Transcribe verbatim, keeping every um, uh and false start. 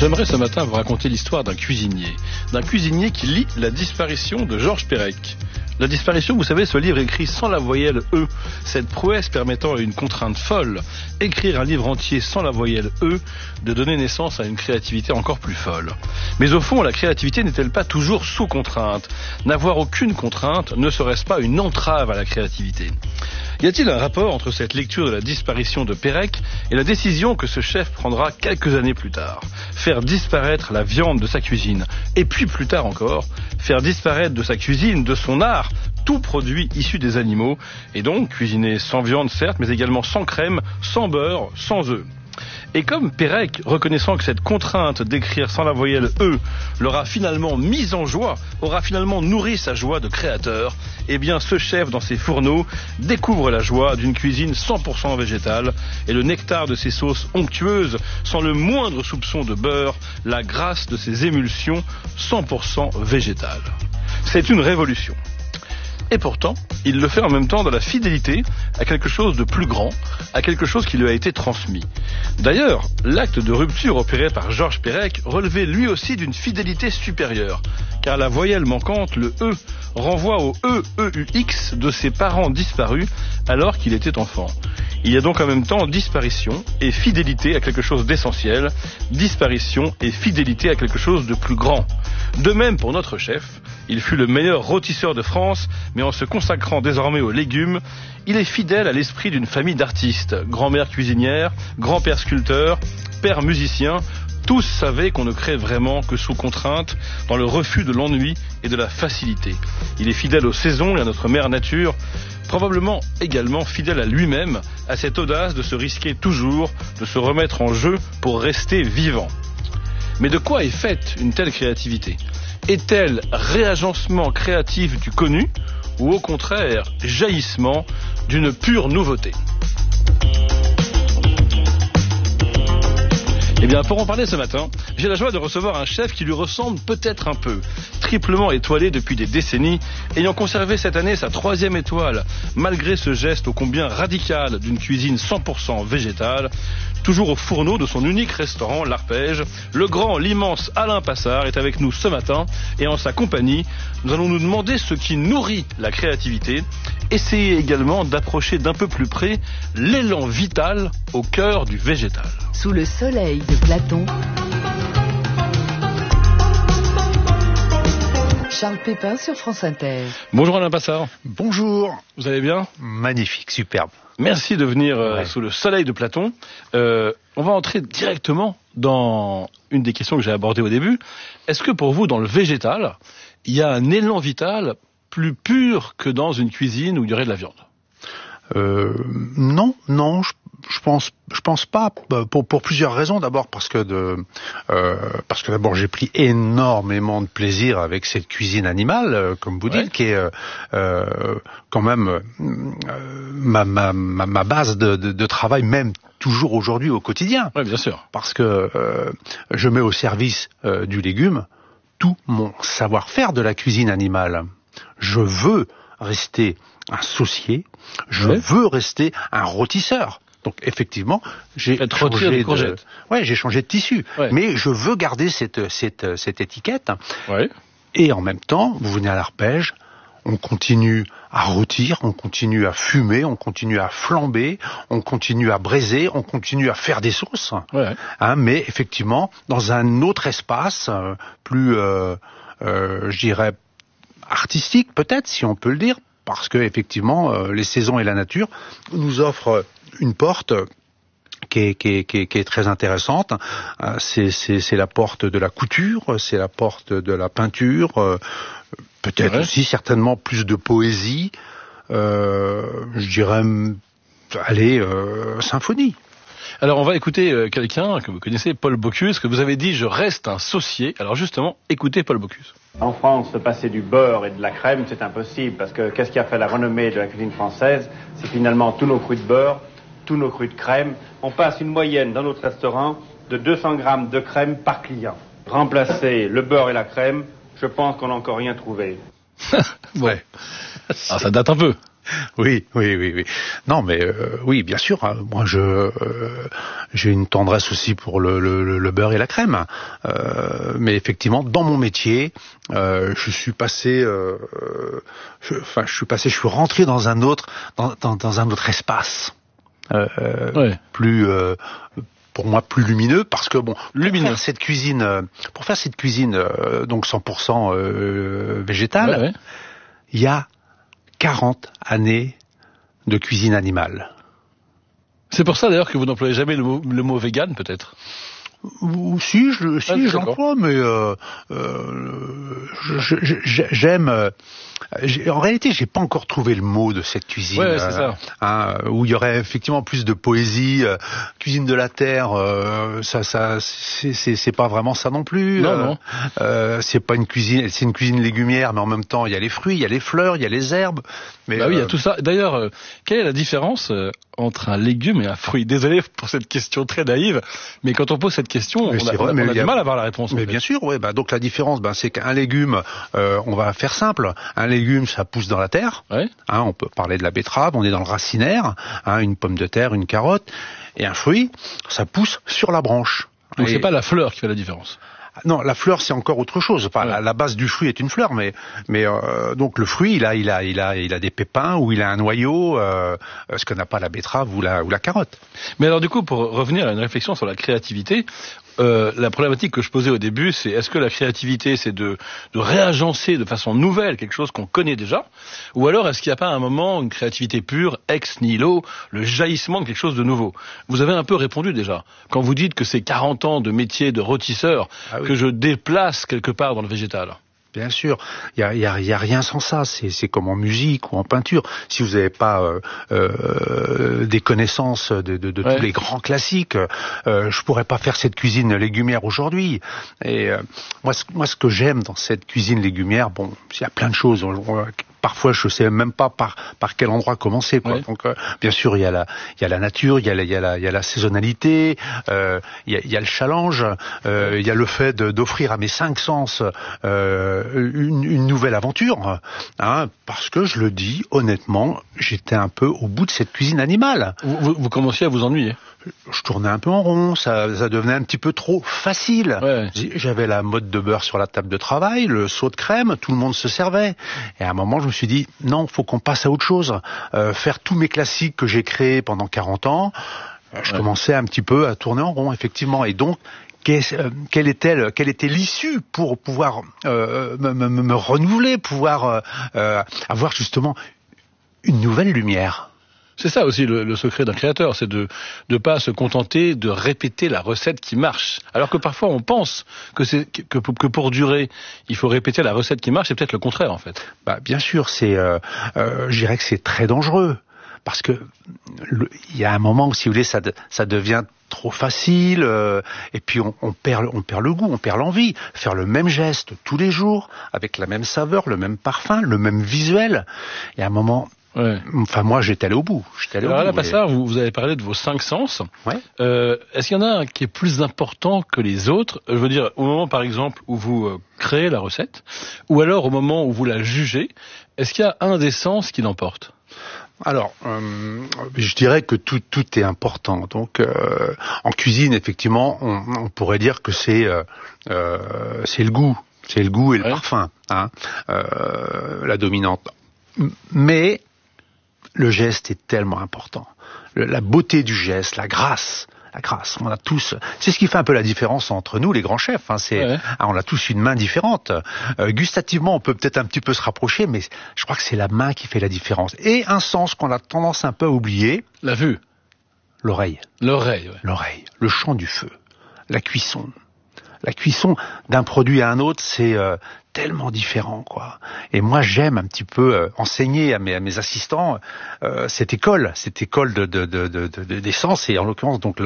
J'aimerais ce matin vous raconter l'histoire d'un cuisinier. D'un cuisinier qui lit La disparition de Georges Perec. La disparition, vous savez, ce livre écrit sans la voyelle E. Cette prouesse permettant à une contrainte folle, écrire un livre entier sans la voyelle E, de donner naissance à une créativité encore plus folle. Mais au fond, la créativité n'est-elle pas toujours sous contrainte? N'avoir aucune contrainte, ne serait-ce pas une entrave à la créativité? Y a-t-il un rapport entre cette lecture de La disparition de Perec et la décision que ce chef prendra quelques années plus tard? Faire disparaître la viande de sa cuisine. Et puis plus tard encore, faire disparaître de sa cuisine, de son art, tout produit issu des animaux, et donc cuisiner sans viande certes, mais également sans crème, sans beurre, sans œufs. Et comme Perec, reconnaissant que cette contrainte d'écrire sans la voyelle E l'aura finalement mise en joie, aura finalement nourri sa joie de créateur, eh bien ce chef dans ses fourneaux découvre la joie d'une cuisine cent pour cent végétale et le nectar de ses sauces onctueuses, sans le moindre soupçon de beurre, la grâce de ses émulsions cent pour cent végétales. C'est une révolution. Et pourtant, il le fait en même temps dans la fidélité à quelque chose de plus grand, à quelque chose qui lui a été transmis. D'ailleurs, l'acte de rupture opéré par Georges Perec relevait lui aussi d'une fidélité supérieure, car la voyelle manquante, le E, renvoie au E E U X de ses parents disparus alors qu'il était enfant. Il y a donc en même temps disparition et fidélité à quelque chose d'essentiel, disparition et fidélité à quelque chose de plus grand. De même pour notre chef, il fut le meilleur rôtisseur de France, mais en se consacrant désormais aux légumes, il est fidèle à l'esprit d'une famille d'artistes, grand-mère cuisinière, grand-père sculpteur, père musicien. Tous savaient qu'on ne crée vraiment que sous contrainte, dans le refus de l'ennui et de la facilité. Il est fidèle aux saisons et à notre mère nature, probablement également fidèle à lui-même, à cette audace de se risquer toujours, de se remettre en jeu pour rester vivant. Mais de quoi est faite une telle créativité? Est-elle réagencement créatif du connu ou au contraire jaillissement d'une pure nouveauté? Eh bien, pour en parler ce matin, j'ai la joie de recevoir un chef qui lui ressemble peut-être un peu. Triplement étoilé depuis des décennies, ayant conservé cette année sa troisième étoile, malgré ce geste ô combien radical d'une cuisine cent pour cent végétale, toujours au fourneau de son unique restaurant, l'Arpège, le grand, l'immense Alain Passard est avec nous ce matin, et en sa compagnie, nous allons nous demander ce qui nourrit la créativité, essayer également d'approcher d'un peu plus près l'élan vital au cœur du végétal. Sous le soleil de Platon, Charles Pépin sur France Inter. Bonjour Alain Passard. Bonjour. Vous allez bien? Magnifique, superbe. Merci de venir euh, ouais. sous le soleil de Platon. Euh, on va entrer directement dans une des questions que j'ai abordées au début. Est-ce que pour vous, dans le végétal, il y a un élan vital plus pur que dans une cuisine où il y aurait de la viande? Euh, non, non, je, je pense, je pense pas pour pour plusieurs raisons. D'abord parce que de, euh, parce que d'abord j'ai pris énormément de plaisir avec cette cuisine animale, euh, comme vous dites, ouais. qui est euh, euh, quand même euh, ma, ma ma ma base de, de, de travail, même toujours aujourd'hui au quotidien. Oui, bien sûr. Parce que euh, je mets au service euh, du légume tout mon savoir-faire de la cuisine animale. Je veux rester un saucier, je ouais. veux rester un rôtisseur. Donc effectivement, j'ai changé de, ouais, j'ai changé de tissu, ouais. mais je veux garder cette cette cette étiquette. Ouais. Et en même temps, vous venez à l'Arpège, on continue à rôtir, on continue à fumer, on continue à flamber, on continue à braiser, on continue à faire des sauces. Ouais. Hein, mais effectivement, dans un autre espace, euh, plus, euh, euh, je dirais, artistique peut-être, si on peut le dire. Parce que effectivement, euh, les saisons et la nature nous offrent une porte qui est, qui est, qui est, qui est très intéressante. Euh, c'est, c'est, c'est la porte de la couture, c'est la porte de la peinture, euh, peut-être aussi certainement plus de poésie. Euh, je dirais, allez, euh, symphonie. Alors on va écouter euh, quelqu'un que vous connaissez, Paul Bocuse, que vous avez dit « je reste un saucier ». Alors justement, écoutez Paul Bocuse. En France, se passer du beurre et de la crème, c'est impossible, parce que qu'est-ce qui a fait la renommée de la cuisine française? C'est finalement tous nos crus de beurre, tous nos crus de crème. On passe une moyenne dans notre restaurant de deux cents grammes de crème par client. Remplacer le beurre et la crème, je pense qu'on n'a encore rien trouvé. Ouais. Alors ça date un peu. Oui, oui, oui, oui. Non, mais euh, oui, bien sûr. Hein, moi, je euh, j'ai une tendresse aussi pour le, le, le beurre et la crème. Euh, mais effectivement, dans mon métier, euh, je suis passé, euh, je, enfin, je suis passé, je suis rentré dans un autre, dans, dans, dans un autre espace, euh, ouais. plus. Euh, pour moi plus lumineux, parce que bon, lumineux. Pour faire cette cuisine, euh, pour faire cette cuisine euh, donc cent pour cent euh, végétale, ouais, ouais. il y a quarante années de cuisine animale. C'est pour ça d'ailleurs que vous n'employez jamais le mot, le mot vegan, peut-être. Ou si je, si ah, je l'emploie, mais euh, euh, je, je, je, j'aime. Euh, en réalité, j'ai pas encore trouvé le mot de cette cuisine, ouais, c'est ça. Hein, où il y aurait effectivement plus de poésie. Euh, cuisine de la terre, euh, ça, ça, c'est, c'est, c'est pas vraiment ça non plus. Non, euh, non. Euh, c'est pas une cuisine, c'est une cuisine légumière, mais en même temps, il y a les fruits, il y a les fleurs, il y a les herbes. Mais bah oui, il y a tout ça. D'ailleurs, euh, quelle est la différence euh, entre un légume et un fruit? Désolé pour cette question très naïve, mais quand on pose cette question, on a, vrai, on a, on a du a... mal à avoir la réponse. Mais bien sûr, oui. Bah, donc la différence, bah, c'est qu'un légume, euh, on va faire simple. Un légume, ça pousse dans la terre. Ouais. Hein, on peut parler de la betterave, on est dans le racinaire. Hein, une pomme de terre, une carotte. Et un fruit, ça pousse sur la branche. Donc et... c'est pas la fleur qui fait la différence. Non, la fleur c'est encore autre chose. Enfin, ouais. la, la base du fruit est une fleur, mais mais euh, donc le fruit, il a il a il a il a des pépins ou il a un noyau, euh, ce que n'a pas la betterave ou la ou la carotte. Mais alors du coup, pour revenir à une réflexion sur la créativité, euh, la problématique que je posais au début, c'est est-ce que la créativité, c'est de de réagencer de façon nouvelle quelque chose qu'on connaît déjà, ou alors est-ce qu'il n'y a pas à un moment une créativité pure, ex nihilo, le jaillissement de quelque chose de nouveau? Vous avez un peu répondu déjà quand vous dites que c'est quarante ans de métier de rôtisseur. Ah oui. Que je déplace quelque part dans le végétal. Bien sûr, il y a, y a, y a rien sans ça. C'est, c'est comme en musique ou en peinture. Si vous n'avez pas euh, euh, des connaissances de, de, de ouais. tous les grands classiques, euh, je pourrais pas faire cette cuisine légumière aujourd'hui. Et euh, moi, ce, moi, ce que j'aime dans cette cuisine légumière, bon, il y a plein de choses. On, on, Parfois, je sais même pas par par quel endroit commencer, quoi. Ouais. Donc, euh, bien sûr, il y a la il y a la nature, il y a la il y a la il y a la saisonnalité, euh, il y a il y a le challenge, euh, il y a le fait de, d'offrir à mes cinq sens euh, une, une nouvelle aventure, hein, parce que je le dis honnêtement, j'étais un peu au bout de cette cuisine animale. Vous, vous, vous commenciez à vous ennuyer. Je tournais un peu en rond, ça, ça devenait un petit peu trop facile. Ouais. J'avais la mode de beurre sur la table de travail, le seau de crème, tout le monde se servait. Et à un moment, je me suis dit, non, faut qu'on passe à autre chose. Euh, faire tous mes classiques que j'ai créés pendant quarante ans, euh, je ouais. commençais un petit peu à tourner en rond, effectivement. Et donc, quelle était, quelle était l'issue pour pouvoir euh, me, me, me renouveler, pouvoir euh, avoir justement une nouvelle lumière? C'est ça aussi le, le secret d'un créateur, c'est de ne pas se contenter de répéter la recette qui marche. Alors que parfois on pense que, c'est, que, que pour durer, il faut répéter la recette qui marche, c'est peut-être le contraire en fait. Bah, bien sûr, c'est, euh, euh, je dirais que c'est très dangereux. Parce que il y a un moment où, si vous voulez, ça, de, ça devient trop facile, euh, et puis on, on, perd, on perd le goût, on perd l'envie. Faire le même geste tous les jours, avec la même saveur, le même parfum, le même visuel. Il y a un moment... Ouais. Enfin, moi, j'étais allé au bout. J'étais allé Alors, au là, bout. Passard, et... vous, vous avez parlé de vos cinq sens. Ouais. Euh, est-ce qu'il y en a un qui est plus important que les autres? Je veux dire, au moment, par exemple, où vous euh, créez la recette, ou alors au moment où vous la jugez, est-ce qu'il y a un des sens qui l'emporte? Alors, euh, je dirais que tout, tout est important. Donc, euh, en cuisine, effectivement, on, on pourrait dire que c'est, euh, euh, c'est le goût, c'est le goût et le ouais. parfum, hein, euh, la dominante. Mais le geste est tellement important. Le, la beauté du geste, la grâce. La grâce, on a tous. C'est ce qui fait un peu la différence entre nous, les grands chefs. Hein, c'est, ouais. hein, on a tous une main différente. Euh, gustativement, on peut peut-être un petit peu se rapprocher, mais je crois que c'est la main qui fait la différence. Et un sens qu'on a tendance un peu à oublier. La vue. L'oreille. L'oreille. Ouais. L'oreille. Le chant du feu. La cuisson. La cuisson d'un produit à un autre, c'est euh, tellement différent, quoi. Et moi, j'aime un petit peu euh, enseigner à mes, à mes assistants euh, cette école, cette école de, de, de, de, de, des sens, et en l'occurrence donc